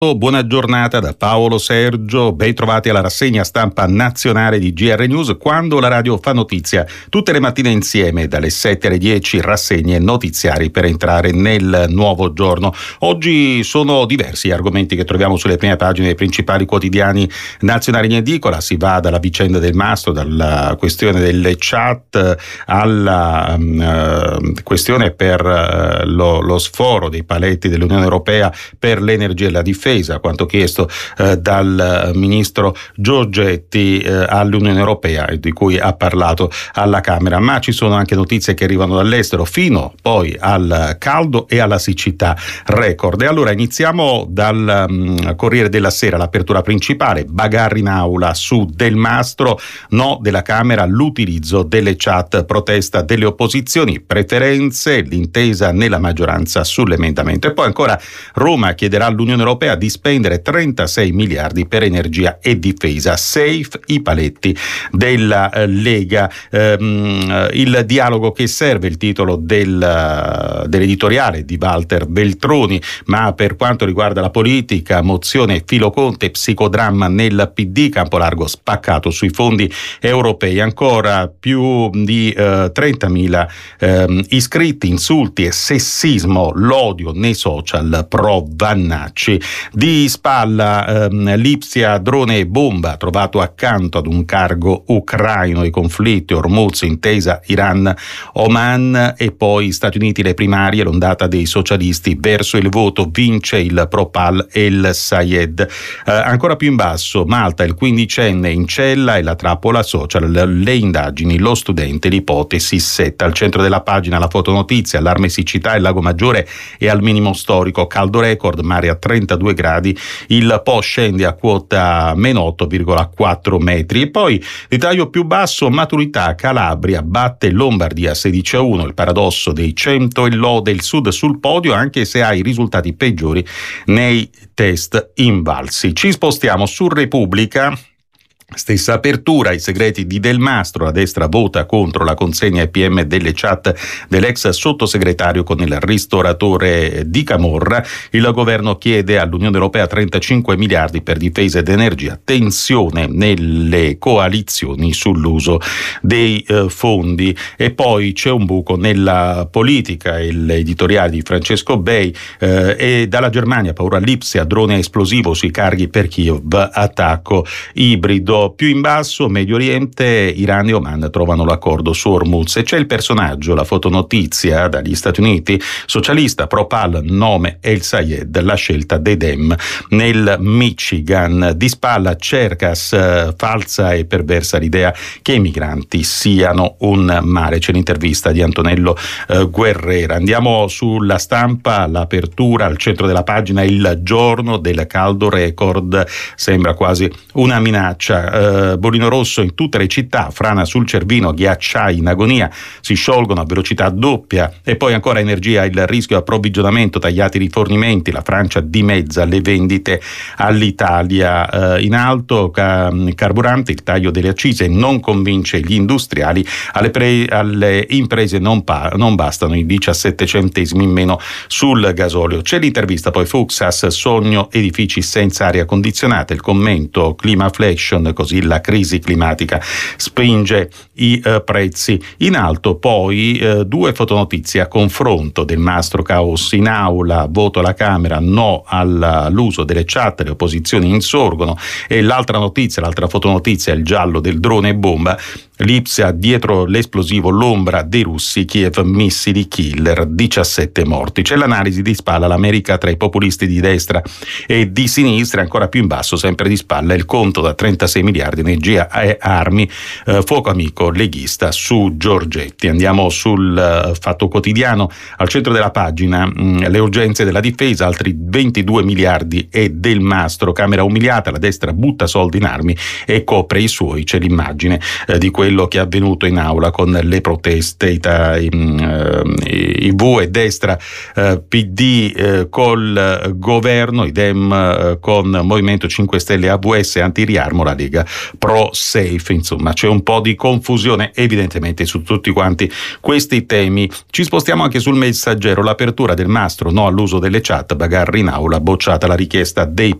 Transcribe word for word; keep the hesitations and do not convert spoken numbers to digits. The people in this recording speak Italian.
Buona giornata da Paolo Sergio, ben trovati alla rassegna stampa nazionale di G R News, quando la radio fa notizia. Tutte le mattine insieme dalle sette alle dieci, rassegne notiziari per entrare nel nuovo giorno. Oggi sono diversi gli argomenti che troviamo sulle prime pagine dei principali quotidiani nazionali in edicola. Si va dalla vicenda del mastro, dalla questione delle chat alla uh, questione per uh, lo, lo sforo dei paletti dell'Unione Europea per l'energia e la difesa, quanto chiesto eh, dal ministro Giorgetti eh, all'Unione Europea e di cui ha parlato alla Camera. Ma ci sono anche notizie che arrivano dall'estero, fino poi al caldo e alla siccità record. E allora iniziamo dal um, Corriere della Sera, l'apertura principale: bagarre in aula su Del Mastro, no della Camera all'utilizzo delle chat, protesta delle opposizioni, preferenze, l'intesa nella maggioranza sull'emendamento. E poi ancora Roma chiederà all'Unione Europea di spendere trentasei miliardi per energia e difesa. Safe i paletti della eh, Lega. Ehm, il dialogo che serve, il titolo del, dell'editoriale di Walter Veltroni. Ma per quanto riguarda la politica, mozione Filo Conte, psicodramma nel P D, campo largo spaccato sui fondi europei. Ancora più di eh, trentamila eh, iscritti, insulti e sessismo, l'odio nei social pro Vannacci. Di spalla ehm, Lipsia, drone e bomba trovato accanto ad un cargo ucraino, i conflitti, Hormuz, intesa Iran-Oman. E poi Stati Uniti, le primarie, l'ondata dei socialisti verso il voto, vince il Propal e il Sayed. Eh, ancora più in basso Malta, il quindicenne in cella e la trappola social, le indagini, lo studente, l'ipotesi setta. Al centro della pagina la fotonotizia: allarme siccità, il Lago Maggiore è al minimo storico, caldo record, mare a trentadue gradi, il Po scende a quota meno otto virgola quattro metri. E poi dettaglio più basso: maturità, Calabria batte Lombardia sedici a uno, il paradosso dei cento e lode il Sud sul podio anche se ha i risultati peggiori nei test invalsi. Ci spostiamo su Repubblica. Stessa apertura, i segreti di Del Mastro, la destra vota contro la consegna ai P M delle chat dell'ex sottosegretario con il ristoratore di Camorra. Il governo chiede all'Unione Europea trentacinque miliardi per difesa ed energia, tensione nelle coalizioni sull'uso dei eh, fondi. E poi c'è un buco nella politica, l'editoriale di Francesco Bei, eh, e dalla Germania, paura Lipsia, drone esplosivo sui carghi per Kiev, attacco ibrido. Più in basso Medio Oriente, Iran e Oman trovano l'accordo su Hormuz. E c'è il personaggio, la fotonotizia dagli Stati Uniti: socialista, Propal, nome El Sayed, la scelta dei Dem nel Michigan. Di spalla Cercas, falsa e perversa l'idea che i migranti siano un mare. C'è l'intervista di Antonello eh, Guerrera. Andiamo sulla Stampa, l'apertura, al centro della pagina il giorno del caldo record, sembra quasi una minaccia. Uh, Bolino rosso in tutte le città, frana sul Cervino, ghiacciai in agonia, si sciolgono a velocità doppia. E poi ancora energia, il rischio approvvigionamento, tagliati i rifornimenti, la Francia dimezza le vendite all'Italia. Uh, in alto ca- carburante, il taglio delle accise non convince gli industriali, alle, pre- alle imprese non, pa- non bastano i diciassette centesimi in meno sul gasolio. C'è l'intervista poi Fuxas, sogno edifici senza aria condizionata, il commento Climaflation, così la crisi climatica spinge i uh, prezzi in alto. Poi uh, due fotonotizie a confronto: Del Mastro, caos in aula, voto alla Camera, no all'uso delle chat, le opposizioni insorgono. E l'altra notizia, l'altra fotonotizia, il giallo del drone e bomba, Lipsia, dietro l'esplosivo l'ombra dei russi, Kiev, missili killer, diciassette morti. C'è l'analisi di spalla, l'America tra i populisti di destra e di sinistra. Ancora più in basso, sempre di spalla, il conto da trentasei miliardi, energia e armi, eh, fuoco amico leghista su Giorgetti. Andiamo sul uh, Fatto Quotidiano, al centro della pagina mh, le urgenze della difesa, altri ventidue miliardi e Del Mastro, Camera umiliata, la destra butta soldi in armi e copre i suoi. C'è l'immagine eh, di quello quello che è avvenuto in aula con le proteste, i, i, i V e destra, eh, P D eh, col governo, i Dem eh, con Movimento cinque Stelle, A V S, Antiriarmo, la Lega Pro Safe. Insomma, c'è un po' di confusione evidentemente su tutti quanti questi temi. Ci spostiamo anche sul Messaggero, l'apertura del mastro no all'uso delle chat, bagarre in aula, bocciata la richiesta dei